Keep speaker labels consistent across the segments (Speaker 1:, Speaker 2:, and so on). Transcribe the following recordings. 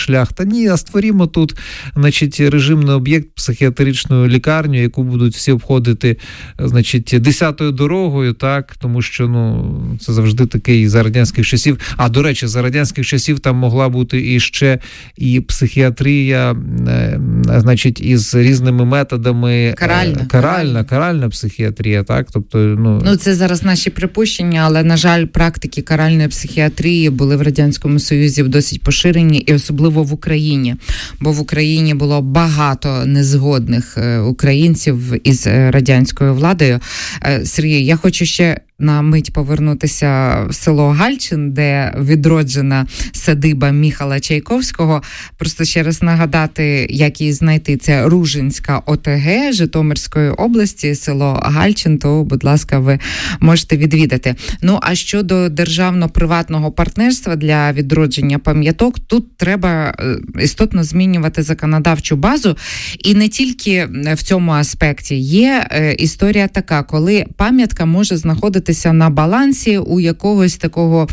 Speaker 1: шлях. Та ні, а створімо тут, значить, режимний об'єкт, психіатричну лікарню, яку будуть всі обходити, значить, 10-ю дорогою, так, тому що, це завжди такий за радянських часів. А, до речі, за радянських часів там могла бути і ще і психіатрія, значить, із різними методами. Каральна психіатрія, так, тобто,
Speaker 2: це зараз наші припущення, але, на жаль, практики каральної психіатрії були в Радянському Союзі досить поширені, і особливо в Україні, бо в Україні було багато незгодних українців із радянською владою. Сергій, я хочу ще на мить повернутися в село Гальчин, де відроджена садиба Міхала Чайковського. Просто ще раз нагадати, як її знайти. Це Ружинська ОТГ Житомирської області, село Гальчин, то, будь ласка, ви можете відвідати. А щодо державно-приватного партнерства для відродження пам'яток, тут треба істотно змінювати законодавчу базу. І не тільки в цьому аспекті. Є історія така, коли пам'ятка може знаходитися на балансі у якогось такого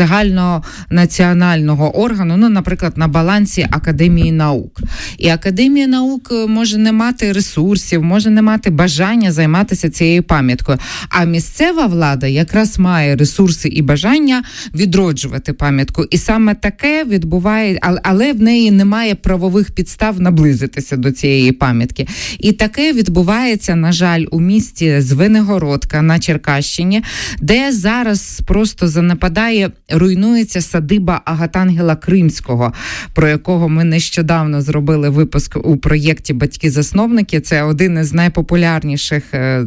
Speaker 2: загальнонаціонального органу, наприклад, на балансі Академії наук. І Академія наук може не мати ресурсів, може не мати бажання займатися цією пам'яткою. А місцева влада якраз має ресурси і бажання відроджувати пам'ятку. І саме таке відбуває, але в неї немає правових підстав наблизитися до цієї пам'ятки. І таке відбувається, на жаль, у місті Звенигородка на Черкащині, де зараз просто занепадає, руйнується садиба Агатангела Кримського, про якого ми нещодавно зробили випуск у проєкті «Батьки-засновники». Це один із найпопулярніших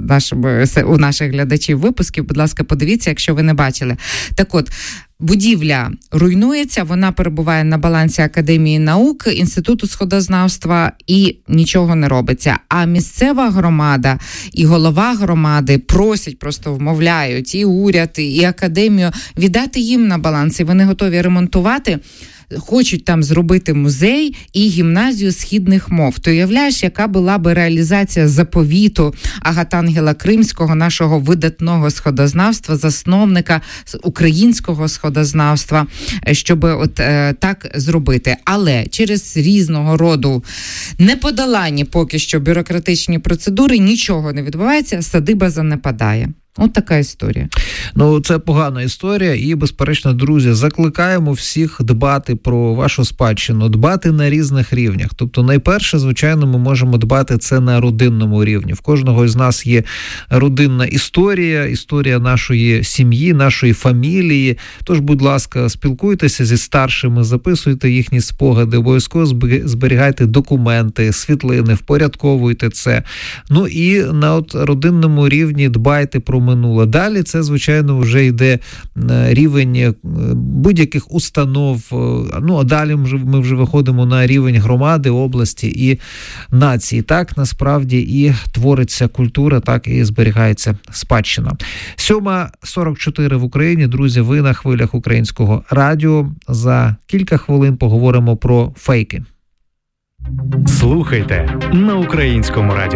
Speaker 2: у наших глядачів випусків. Будь ласка, подивіться, якщо ви не бачили. Так от, будівля руйнується, вона перебуває на балансі Академії наук, Інституту сходознавства, і нічого не робиться. А місцева громада і голова громади просять, просто вмовляють і уряд, і академію віддати їм на баланс, і вони готові ремонтувати. Хочуть там зробити музей і гімназію східних мов. Ти уявляєш, яка була би реалізація заповіту Агатангела Кримського, нашого видатного сходознавства, засновника українського сходознавства, щоб так зробити. Але через різного роду неподолані поки що бюрократичні процедури нічого не відбувається, садиба занепадає. От така історія.
Speaker 1: Це погана історія і, безперечно, друзі, закликаємо всіх дбати про вашу спадщину, дбати на різних рівнях. Тобто, найперше, звичайно, ми можемо дбати це на родинному рівні. В кожного з нас є родинна історія нашої сім'ї, нашої фамілії. Тож, будь ласка, спілкуйтеся зі старшими, записуйте їхні спогади, обов'язково зберігайте документи, світлини, впорядковуйте це. І на родинному рівні дбайте про минуле. Далі це, звичайно, вже йде рівень будь-яких установ, а далі ми вже виходимо на рівень громади, області і нації. Так, насправді, і твориться культура, так і зберігається спадщина. 7:44 в Україні. Друзі, ви на хвилях Українського радіо. За кілька хвилин поговоримо про фейки.
Speaker 3: Слухайте на Українському радіо.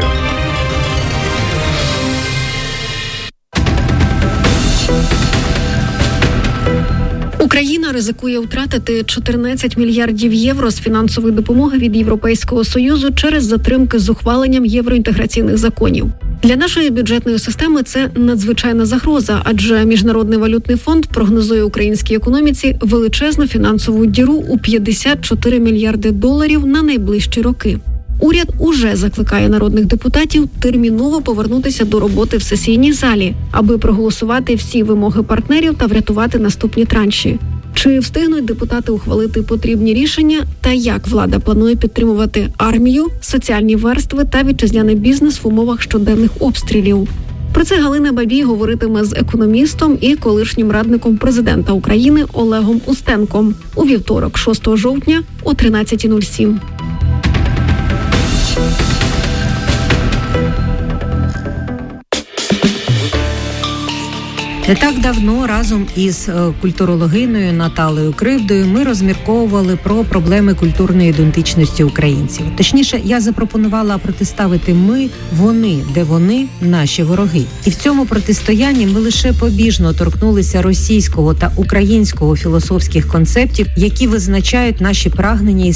Speaker 4: Україна ризикує втратити 14 мільярдів євро з фінансової допомоги від Європейського Союзу через затримки з ухваленням євроінтеграційних законів. Для нашої бюджетної системи це надзвичайна загроза, адже Міжнародний валютний фонд прогнозує українській економіці величезну фінансову діру у 54 мільярди доларів на найближчі роки. Уряд уже закликає народних депутатів терміново повернутися до роботи в сесійній залі, аби проголосувати всі вимоги партнерів та врятувати наступні транші. Чи встигнуть депутати ухвалити потрібні рішення та як влада планує підтримувати армію, соціальні верстви та вітчизняний бізнес в умовах щоденних обстрілів? Про це Галина Бабій говоритиме з економістом і колишнім радником президента України Олегом Устенком у вівторок, 6 жовтня о 13:07.
Speaker 2: Не так давно разом із культурологиною Наталею Кривдою ми розмірковували про проблеми культурної ідентичності українців. Точніше, я запропонувала протиставити ми, вони, де вони, наші вороги. І в цьому протистоянні ми лише побіжно торкнулися російського та українського філософських концептів, які визначають наші прагнення і